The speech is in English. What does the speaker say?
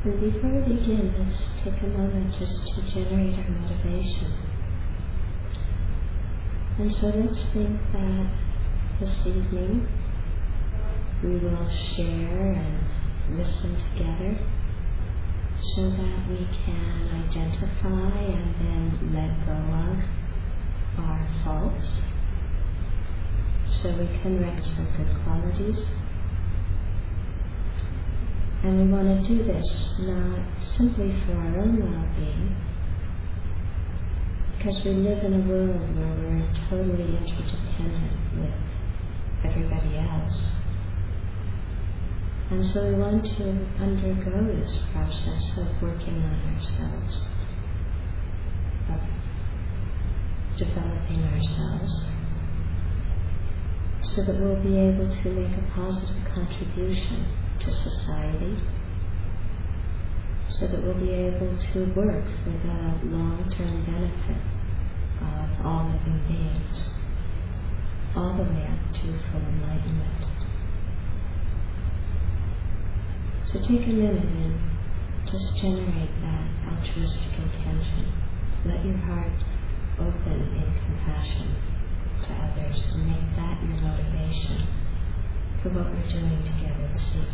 And before we begin, let's take a moment just to generate our motivation. And so let's think that this evening we will share and listen together so that we can identify and then let go of our faults, so we can recognize our good qualities. And we want to do this not simply for our own well-being, because we live in a world where we're totally interdependent with everybody else. And so we want to undergo this process of working on ourselves, of developing ourselves, so that we'll be able to make a positive contribution to society, so that we'll be able to work for the long-term benefit of all living beings, all the way up to full enlightenment. So take a minute and just generate that altruistic intention. Let your heart open in compassion to others and make that your motivation for what we're doing together this evening.